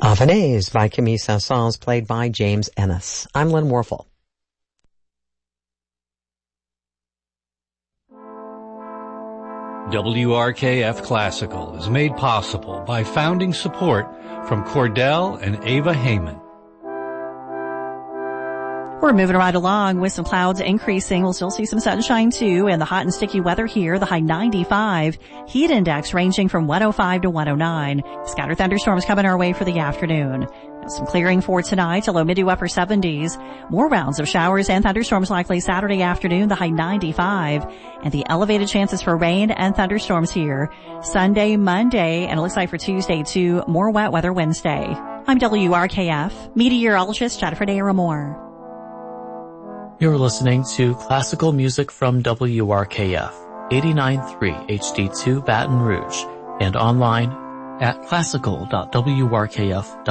Avenez by Camille Saint-Saëns, played by James Ennis. I'm Lynn Warfel. WRKF Classical is made possible by founding support from Cordell and Ava Heyman. We're moving right along with some clouds increasing. We'll still see some sunshine too, and the hot and sticky weather here, the high 95. Heat index ranging from 105 to 109. Scattered thunderstorms coming our way for the afternoon. Some clearing for tonight, a low mid to upper 70s. More rounds of showers and thunderstorms likely Saturday afternoon, the high 95. And the elevated chances for rain and thunderstorms here Sunday, Monday, and it looks like for Tuesday too, more wet weather Wednesday. I'm WRKF meteorologist Jennifer Daramore. You're listening to classical music from WRKF 89.3 HD2 Baton Rouge and online at classical.wrkf.com.